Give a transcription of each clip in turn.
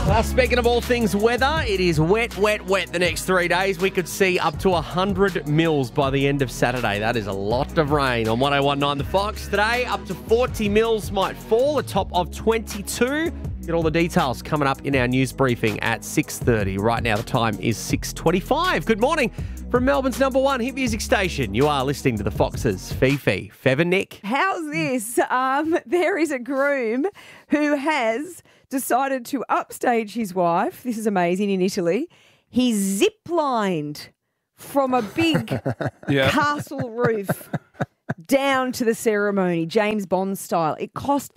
Speaking of all things weather, it is wet, wet, wet the next 3 days. We could see up to 100 mils by the end of Saturday. That is a lot of rain on 101.9 The Fox. Today, up to 40 mils might fall, a top of 22. Get all the details coming up in our news briefing at 6:30. Right now, the time is 6:25. Good morning from Melbourne's number one hit music station. You are listening to The Foxes. Fifi, Fev and Nick. How's this? There is a groom who has decided to upstage his wife. This is amazing in Italy. He zip-lined from a big castle roof down to the ceremony, James Bond style. It cost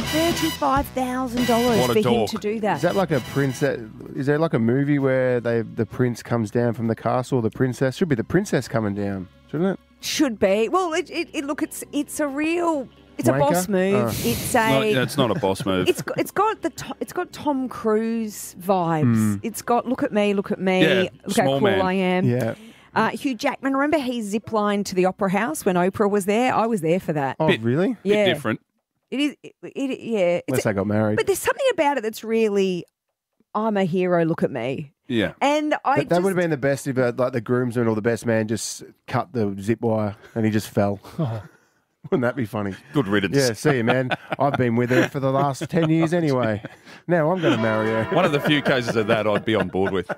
$35,000 for him to do that. Is that like a princess? Is there like a movie where the prince comes down from the castle? The princess should be the princess coming down, shouldn't it? Should be. Well, it's a real. It's Wanker? a boss move. It's not a boss move. It's got Tom Cruise vibes. It's got look at me, Yeah, look how cool man. I am. Yeah. Hugh Jackman, remember he ziplined to the Opera House when Oprah was there? I was there for that. Oh, really? Yeah. Bit different. It is. Yeah. Unless they got married. But there's something about it that's really, I'm a hero. Look at me. Yeah. And That would have been the best if like the groomsman or the best man just cut the zip wire and he just fell. Wouldn't that be funny? Good riddance. Yeah, see you, man. I've been with her for the last 10 years anyway. Now I'm going to marry her. One of the few cases of that I'd be on board with.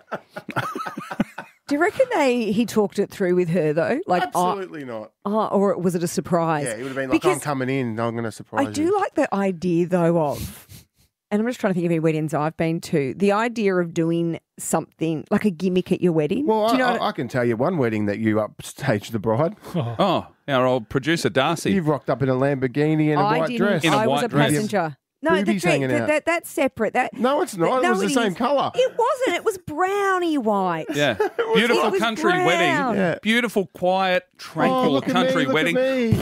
Do you reckon he talked it through with her though? Like Absolutely not. or was it a surprise? Yeah, he would have been like, Because I'm coming in. I'm going to surprise you. I do like the idea though of, and I'm just trying to think of any weddings I've been to. The idea of doing something like a gimmick at your wedding. Well, Do you know I can tell you one wedding that you upstaged the bride. Oh, our old producer Darcy. You've rocked up in a Lamborghini and a I white didn't. dress. In a I was white a dress. passenger. No, Boobies hanging out. that's separate. No, it's not. It was the same colour. It wasn't. It was brownie white. Yeah. Beautiful It was country brown. wedding. Yeah. Beautiful, quiet, tranquil look at country me, look wedding. At me.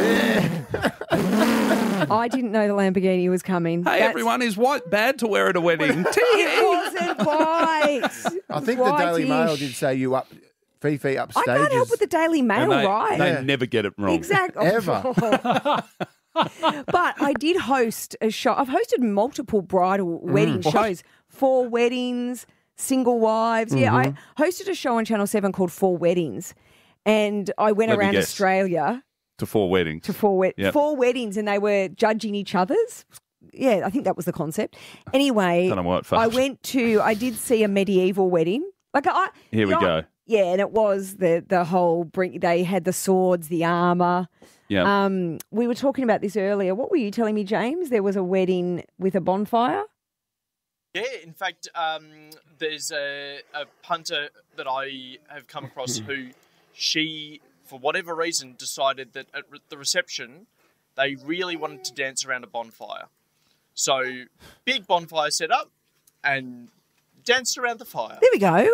Yeah. I didn't know the Lamborghini was coming. Hey, everyone, is white bad to wear at a wedding? It wasn't white. I think the Daily Mail did say you Fifi I upstages. can't help with the Daily Mail, And right? they Yeah. never get it wrong. Exactly. Ever. But I did host a show. I've hosted multiple bridal wedding shows. 4 weddings, single wives. Yeah, I hosted a show on Channel 7 called 4 Weddings. And I went Let me around guess. Australia To 4 weddings. to 4 Yep. 4 weddings, and they were judging each other's. Yeah, I think that was the concept. Anyway, Don't know why it I failed. I did see a medieval wedding. Here we go. Yeah, and it was the whole they had the swords, the armour. Yeah. We were talking about this earlier. What were you telling me, James? There was a wedding with a bonfire? Yeah, in fact, there's a punter that I have come across who she, for whatever reason, decided that at the reception they really wanted to dance around a bonfire. So, big bonfire set up and danced around the fire. There we go.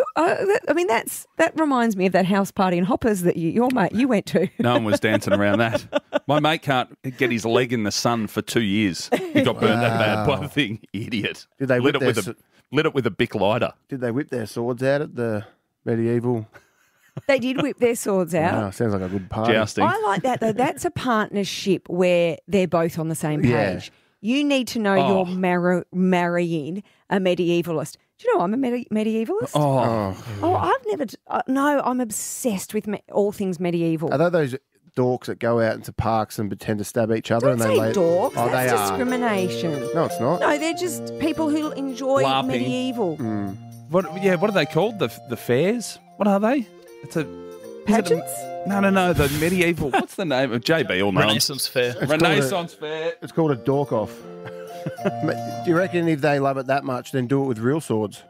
That reminds me of that house party in Hoppers that your mate you went to. No one was dancing around that. My mate can't get his leg in the sun for 2 years. He got burned that bad by the thing. Idiot. Did they lit whip it with a Bic lighter? Did they whip their swords out at the medieval? They did whip their swords out. Oh, sounds like a good party. Jousting. I like that though. That's a partnership where they're both on the same page. Yeah. You need to know you're marrying a medievalist. Do you know I'm a medievalist? I've never. No, I'm obsessed with all things medieval. Are they those dorks that go out into parks and pretend to stab each other? Don't and say they dorks. Oh, That's they are. discrimination. No, it's not. No, they're just people who enjoy LARPing. medieval What are they called? The fairs? What are they? It's a pageants. No. The medieval. What's the name of JB? All Renaissance Fair. Renaissance Fair. It's called a dork off. Do you reckon if they love it that much, then do it with real swords?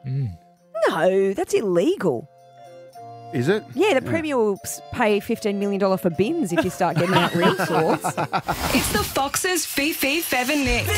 No, that's illegal. Is it? Yeah, the Premier will pay $15 million for bins if you start getting out real swords. It's the Foxes, Fifi, Fev and Nick.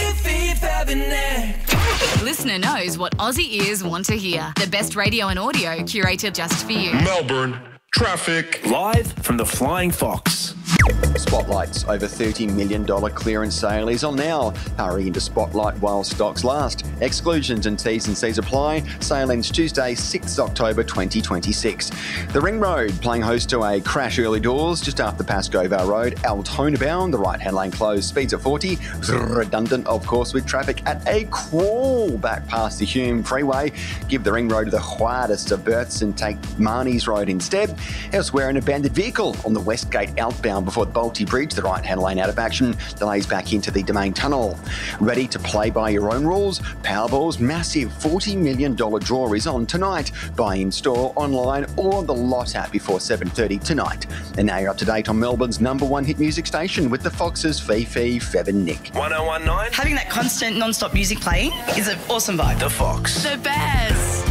Listener knows what Aussie ears want to hear. The best radio and audio curated just for you. Melbourne traffic. Live from the Flying Fox. Spotlight's over $30 million clearance sale is on now. Hurry into Spotlight while stocks last. Exclusions and T's and C's apply. Sale ends Tuesday, 6th October 2026. The Ring Road playing host to a crash early doors just after Pascoe Road. Altona bound, the right-hand lane closed, speeds at 40. Redundant, of course, with traffic at a crawl back past the Hume Freeway. Give the Ring Road the hardest of berths and take Marnie's Road instead. Elsewhere, an abandoned vehicle on the Westgate outbound before the Bolte Bridge, the right-hand lane out of action, delays back into the Domain Tunnel. Ready to play by your own rules? Powerball's massive $40 million draw is on tonight. Buy in store, online or the Lot app before 7:30 tonight. And now you're up to date on Melbourne's #1 hit music station with the Foxes, Fifi, Fev and Nick. 1019. Having that constant non-stop music playing is an awesome vibe. The Fox. The best.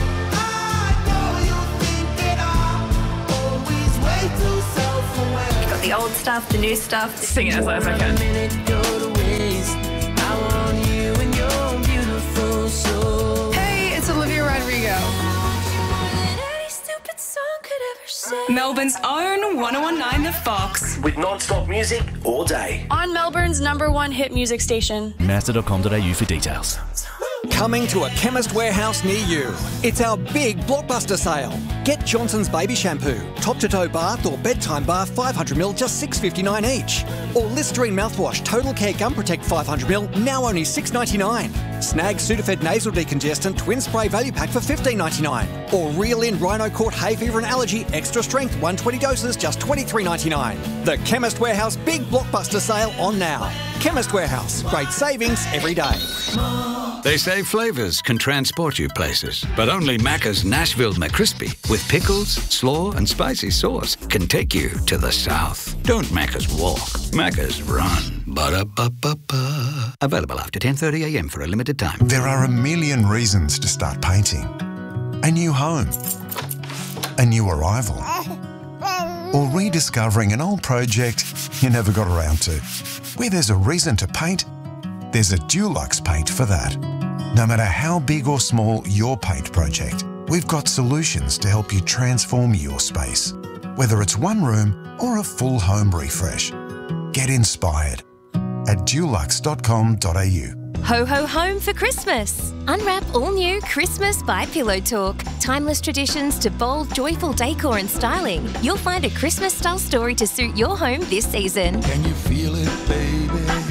You've got the old stuff, the new stuff. Sing it as loud as I can. Hey, it's Olivia Rodrigo. Melbourne's own 1019 The Fox. With non-stop music all day. On Melbourne's #1 hit music station. Mazda.com.au for details. Coming to a Chemist Warehouse near you. It's our big blockbuster sale. Get Johnson's Baby Shampoo, top-to-toe bath or bedtime bath 500ml, just $6.59 each. Or Listerine mouthwash, Total Care Gum Protect 500ml, now only $6.99. Snag Sudafed Nasal Decongestant Twin Spray Value Pack for $15.99. Or Reel In Rhino Court Hay Fever and Allergy Extra Strength 120 doses, just $23.99. The Chemist Warehouse big blockbuster sale on now. Chemist Warehouse, great savings every day. They say flavours can transport you places, but only Macca's Nashville McCrispy with pickles, slaw and spicy sauce can take you to the south. Don't Macca's walk, Macca's run. Ba-da-ba-ba-ba. Available after 10:30am for a limited time. There are a million reasons to start painting. A new home, a new arrival, or rediscovering an old project you never got around to. Where there's a reason to paint, there's a Dulux paint for that. No matter how big or small your paint project, we've got solutions to help you transform your space. Whether it's one room or a full home refresh. Get inspired at dulux.com.au. Ho ho home for Christmas. Unwrap all new Christmas by Pillow Talk. Timeless traditions to bold, joyful decor and styling. You'll find a Christmas style story to suit your home this season. Can you feel it, baby?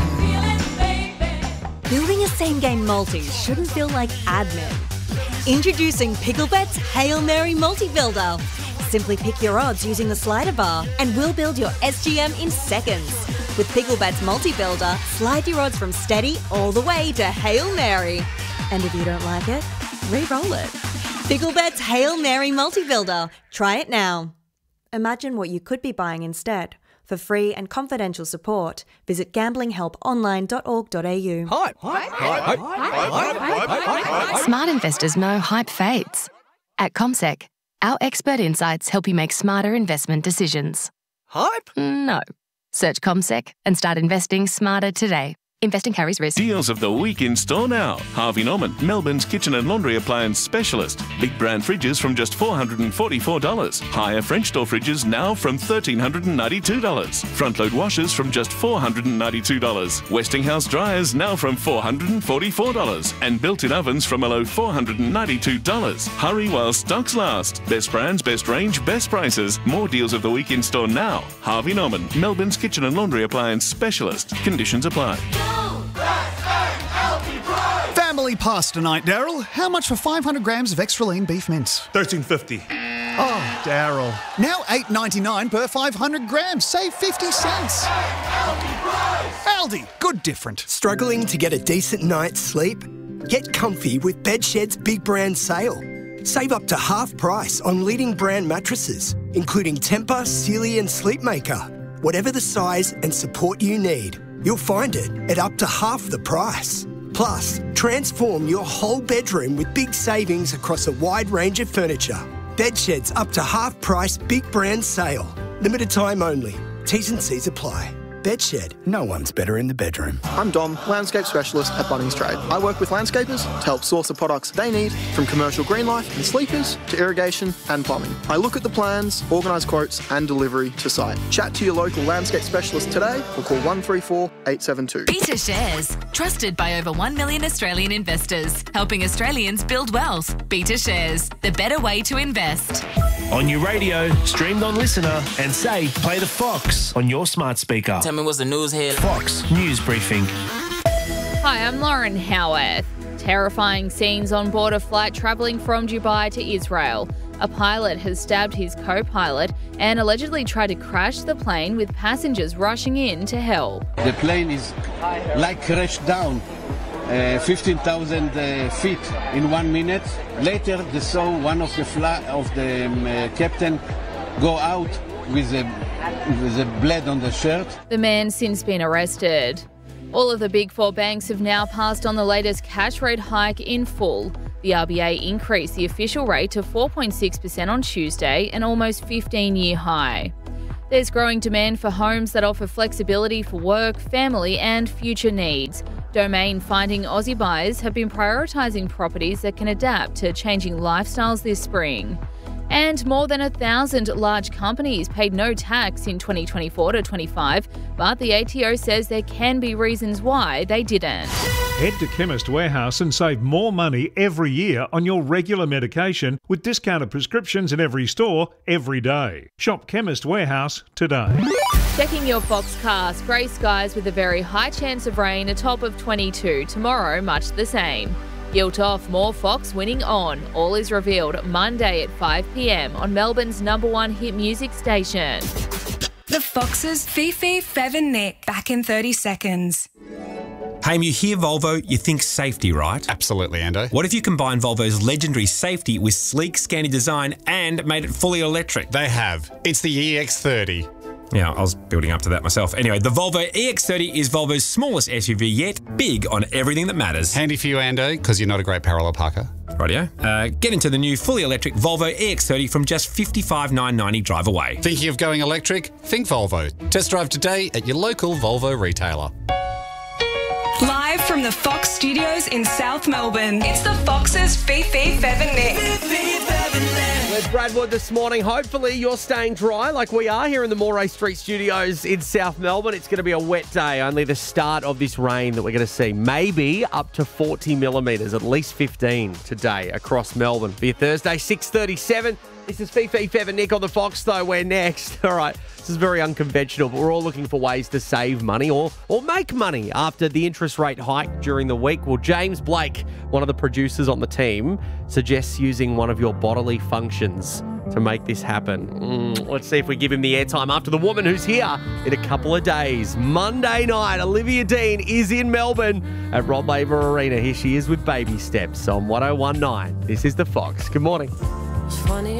Building a same-game multi shouldn't feel like admin. Introducing Picklebet's Hail Mary Multi-Builder. Simply pick your odds using the slider bar and we'll build your SGM in seconds. With Picklebet's Multi-Builder, slide your odds from steady all the way to Hail Mary. And if you don't like it, re-roll it. Picklebet's Hail Mary Multi-Builder. Try it now. Imagine what you could be buying instead. For free and confidential support, visit gamblinghelponline.org.au. Hype. Smart investors know hype fades. At CommSec, our expert insights help you make smarter investment decisions. Hype? No. Search CommSec and start investing smarter today. Investing carries risk. Deals of the week in store now. Harvey Norman, Melbourne's kitchen and laundry appliance specialist. Big brand fridges from just $444. Higher French door fridges now from $1,392. Front load washers from just $492. Westinghouse dryers now from $444. And built-in ovens from a low $492. Hurry while stocks last. Best brands, best range, best prices. More deals of the week in store now. Harvey Norman, Melbourne's kitchen and laundry appliance specialist. Conditions apply. Family pasta night, Daryl. How much for 500 grams of extra lean beef mince? $13.50. Oh, Daryl. Now $8.99 per 500 grams. Save 50 cents. Aldi. Good different. Struggling to get a decent night's sleep? Get comfy with Bedshed's Big Brand Sale. Save up to half price on leading brand mattresses, including Tempur, Sealy and Sleepmaker. Whatever the size and support you need, you'll find it at up to half the price. Plus, transform your whole bedroom with big savings across a wide range of furniture. Bedshed's up to half price Big Brand Sale. Limited time only. T's and C's apply. Bedshed. No one's better in the bedroom. I'm Dom, landscape specialist at Bunnings Trade. I work with landscapers to help source the products they need, from commercial green life and sleepers to irrigation and plumbing. I look at the plans, organise quotes and delivery to site. Chat to your local landscape specialist today or call 134 872. Beta Shares, trusted by over 1 million Australian investors, helping Australians build wealth. Beta Shares, the better way to invest. On your radio, streamed on Listener, and say, play the Fox on your smart speaker. Tell me what's the news here. Fox News Briefing. Hi, I'm Lauren Howarth. Terrifying scenes on board a flight travelling from Dubai to Israel. A pilot has stabbed his co-pilot and allegedly tried to crash the plane with passengers rushing in to help. The plane is like crashed down 15,000 feet in 1 minute. Later, they saw one of the captain go out with a blood on the shirt. The man's since been arrested. All of the big four banks have now passed on the latest cash rate hike in full. The RBA increased the official rate to 4.6% on Tuesday, an almost 15-year high. There's growing demand for homes that offer flexibility for work, family and future needs. Domain finding Aussie buyers have been prioritising properties that can adapt to changing lifestyles this spring. And more than 1,000 large companies paid no tax in 2024 to 25, but the ATO says there can be reasons why they didn't. Head to Chemist Warehouse and save more money every year on your regular medication with discounted prescriptions in every store, every day. Shop Chemist Warehouse today. Checking your forecast, grey skies with a very high chance of rain, a top of 22. Tomorrow, much the same. Guilt off, more Fox winning on. All is revealed Monday at 5 p.m. on Melbourne's #1 hit music station. The Foxes, Fifi, Fev and Nick, back in 30 seconds. Hey, you hear Volvo, you think safety, right? Absolutely, Ando. What if you combine Volvo's legendary safety with sleek, scanny design and made it fully electric? They have. It's the EX30. Yeah, I was building up to that myself. Anyway, the Volvo EX30 is Volvo's smallest SUV yet, big on everything that matters. Handy for you, Ando, because you're not a great parallel parker. Rightio. Get into the new fully electric Volvo EX30 from just $55,990 drive away. Thinking of going electric? Think Volvo. Test drive today at your local Volvo retailer. Live from the Fox Studios in South Melbourne, it's the Foxes, Fifi, Fev and Nick. With Brad Wood this morning. Hopefully you're staying dry like we are here in the Moray Street Studios in South Melbourne. It's going to be a wet day, only the start of this rain that we're going to see. Maybe up to 40 millimetres, at least 15 today across Melbourne. Be a Thursday, 6:37. This is Fifi, Fev and Nick on the Fox, though. We're next. All right, this is very unconventional, but we're all looking for ways to save money or make money after the interest rate hike during the week. Well, James Blake, one of the producers on the team, suggests using one of your bodily functions to make this happen. Let's see if we give him the airtime after the woman who's here in a couple of days. Monday night, Olivia Dean is in Melbourne at Rod Laver Arena. Here she is with Baby Steps on 101.9. This is The Fox. Good morning.